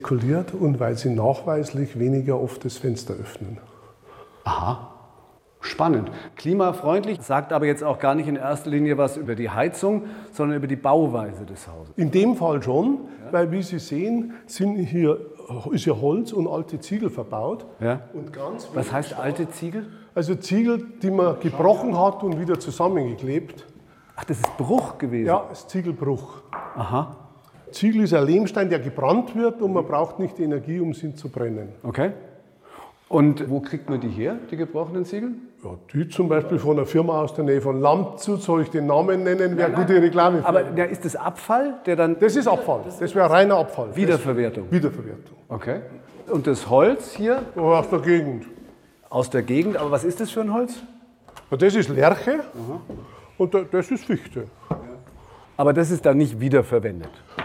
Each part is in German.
Isoliert und weil sie nachweislich weniger oft das Fenster öffnen. Aha. Spannend. Klimafreundlich sagt aber jetzt auch gar nicht in erster Linie was über die Heizung, sondern über die Bauweise des Hauses. In dem Fall schon, weil wie Sie sehen, ist hier Holz und alte Ziegel verbaut. Ja. Und ganz Was heißt alte Ziegel? Also Ziegel, die man gebrochen hat und wieder zusammengeklebt. Ach, das ist Bruch gewesen? Ja, das ist Ziegelbruch. Aha. Ziegel ist ein Lehmstein, der gebrannt wird und man braucht nicht die Energie, um sie zu brennen. Okay. Und wo kriegt man die her, die gebrochenen Ziegel? Ja, die zum Beispiel von einer Firma aus der Nähe von Landshut, soll ich den Namen nennen, wäre gute Reklame für. Aber ja, ist das Abfall, der dann... Das ist Abfall, das wäre reiner Abfall. Wiederverwertung? Wiederverwertung. Okay. Und das Holz hier? Aus der Gegend. Aus der Gegend, aber was ist das für ein Holz? Ja, das ist Lärche und das ist Fichte. Aber das ist dann nicht wiederverwendet?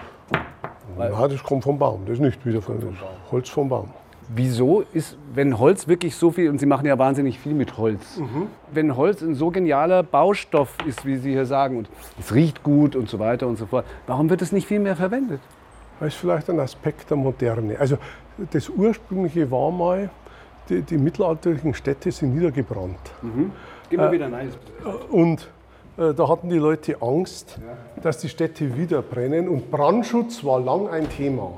Ja, das kommt vom Baum, das ist nicht wiederverwendet. Holz vom Baum. Wieso ist, wenn Holz wirklich so viel, und Sie machen ja wahnsinnig viel mit Holz, wenn Holz ein so genialer Baustoff ist, wie Sie hier sagen, und es riecht gut und so weiter und so fort, warum wird es nicht viel mehr verwendet? Das ist vielleicht ein Aspekt der Moderne. Also das Ursprüngliche war mal, die mittelalterlichen Städte sind niedergebrannt. Gib mal wieder ein Und da hatten die Leute Angst, dass die Städte wieder brennen und Brandschutz war lang ein Thema.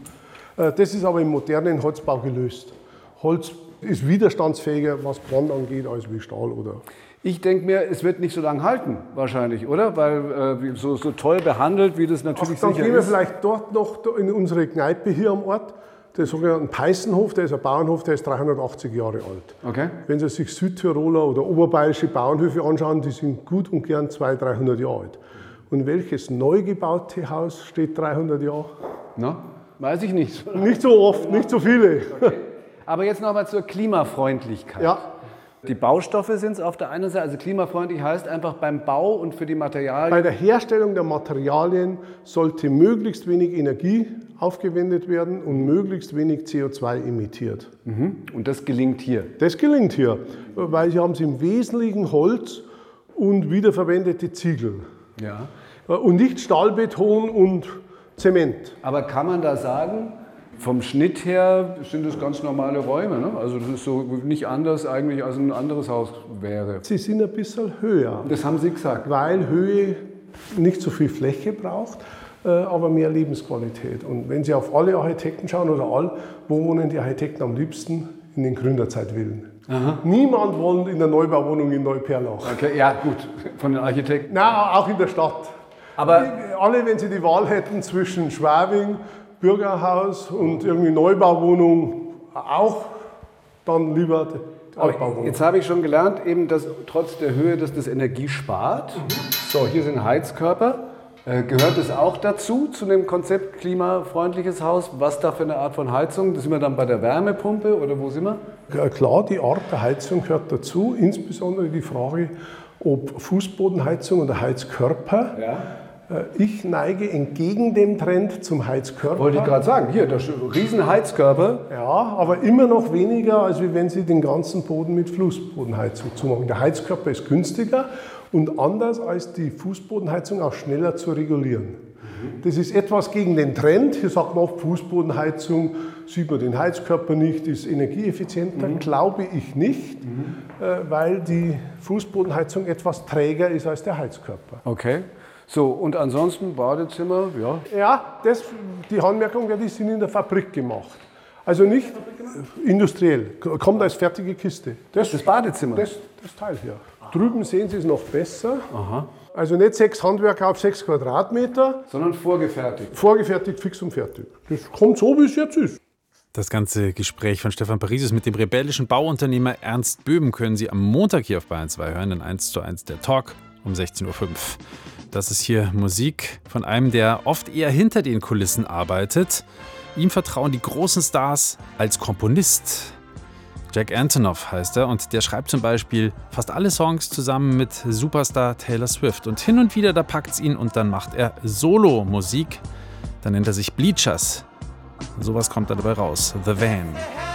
Das ist aber im modernen Holzbau gelöst. Holz ist widerstandsfähiger, was Brand angeht, als wie Stahl oder. Ich denke mir, es wird nicht so lange halten, wahrscheinlich, oder? Weil so toll behandelt, wie das natürlich Dann sicher gehen wir ist. vielleicht dort noch in unsere Kneipe hier am Ort, der sogenannte Peißenhof, der ist ein Bauernhof, der ist 380 Jahre alt. Okay. Wenn Sie sich Südtiroler oder oberbayerische Bauernhöfe anschauen, die sind gut und gern 200, 300 Jahre alt. Und welches neu gebaute Haus steht 300 Jahre? Na, weiß ich nicht. Nicht so oft, nicht so viele. Okay. Aber jetzt nochmal zur Klimafreundlichkeit. Ja. Die Baustoffe sind es auf der einen Seite, also klimafreundlich heißt einfach beim Bau und für die Materialien. Bei der Herstellung der Materialien sollte möglichst wenig Energie aufgewendet werden und möglichst wenig CO2 emittiert. Und das gelingt hier. Das gelingt hier, weil Sie haben im Wesentlichen Holz und wiederverwendete Ziegel. Ja. Und nicht Stahlbeton und Zement. Aber kann man da sagen, vom Schnitt her sind das ganz normale Räume, ne? Also das ist so nicht anders eigentlich, als ein anderes Haus wäre. Sie sind ein bisschen höher, Das haben Sie gesagt. weil Höhe nicht so viel Fläche braucht, aber mehr Lebensqualität. Und wenn Sie auf alle Architekten schauen oder wo wohnen die Architekten am liebsten? In den Gründerzeitvillen. Niemand wohnt in der Neubauwohnung in Neuperlach. Okay, ja gut, von den Architekten. Nein, auch in der Stadt. Aber Alle, wenn sie die Wahl hätten zwischen Schwabing, Bürgerhaus und irgendwie Neubauwohnung, auch dann lieber die Altbauwohnung. jetzt habe ich schon gelernt, eben, dass trotz der Höhe, dass das Energie spart. So, hier sind Heizkörper. Gehört es auch dazu, zu dem Konzept klimafreundliches Haus? Was da für eine Art von Heizung? Das sind wir dann bei der Wärmepumpe oder wo sind wir? Ja, klar, die Art der Heizung gehört dazu, insbesondere die Frage, ob Fußbodenheizung oder Heizkörper. Ja. Ich neige entgegen dem Trend zum Heizkörper. Wollte ich gerade sagen, hier, der riesen Heizkörper. Ja, aber immer noch weniger, als wenn Sie den ganzen Boden mit Fußbodenheizung zumachen. Der Heizkörper ist günstiger und anders als die Fußbodenheizung auch schneller zu regulieren. Das ist etwas gegen den Trend. Hier sagt man oft, Fußbodenheizung, sieht man den Heizkörper nicht, ist energieeffizienter. Glaube ich nicht, weil die Fußbodenheizung etwas träger ist als der Heizkörper. Okay. So, und ansonsten Badezimmer, ja. Ja, die Handmerkung, die sind in der Fabrik gemacht. Also nicht industriell, kommt als fertige Kiste. Das Badezimmer? Das Teil hier. Drüben sehen Sie es noch besser. Aha. Also nicht 6 Handwerker auf 6 Quadratmeter. Sondern vorgefertigt. Vorgefertigt, fix und fertig. Das kommt so, wie es jetzt ist. Das ganze Gespräch von Stefan Parisius mit dem rebellischen Bauunternehmer Ernst Böhm können Sie am Montag hier auf Bayern 2 hören, in 1:1 der Talk um 16:05 Uhr. Das ist hier Musik von einem, der oft eher hinter den Kulissen arbeitet. Ihm vertrauen die großen Stars als Komponist. Jack Antonoff heißt er und der schreibt zum Beispiel fast alle Songs zusammen mit Superstar Taylor Swift. Und hin und wieder, da packt's ihn und dann macht er Solo-Musik. Dann nennt er sich Bleachers. Sowas kommt da dabei raus. The Van.